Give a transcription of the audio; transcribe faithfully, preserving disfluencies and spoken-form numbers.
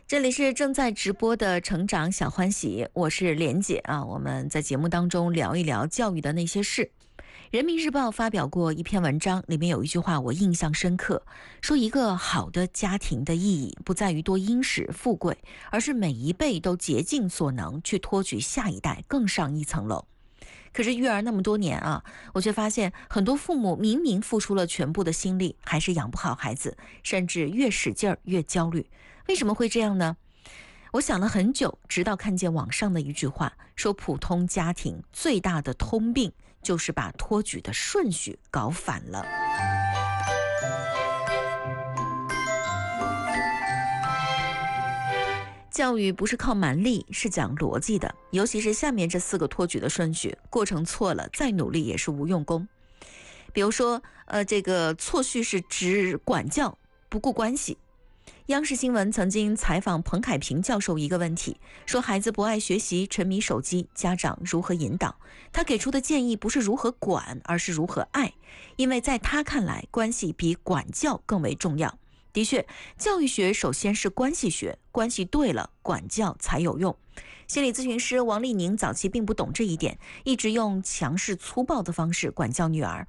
这里是正在直播的成长小欢喜，我是莲姐啊。我们在节目当中聊一聊教育的那些事。人民日报发表过一篇文章，里面有一句话我印象深刻，说一个好的家庭的意义不在于多殷实富贵，而是每一辈都竭尽所能去托举下一代更上一层楼。可是育儿那么多年啊，我却发现很多父母明明付出了全部的心力，还是养不好孩子，甚至越使劲儿越焦虑。为什么会这样呢？我想了很久，直到看见网上的一句话，说普通家庭最大的通病就是把托举的顺序搞反了。教育不是靠蛮力，是讲逻辑的，尤其是下面这四个托举的顺序，过程错了，再努力也是无用功。比如说，呃，这个错序是指管教，不顾关系。央视新闻曾经采访彭凯平教授一个问题，说孩子不爱学习，沉迷手机，家长如何引导？他给出的建议不是如何管，而是如何爱，因为在他看来，关系比管教更为重要。的确，教育学首先是关系学，关系对了，管教才有用。心理咨询师王丽宁早期并不懂这一点，一直用强势粗暴的方式管教女儿，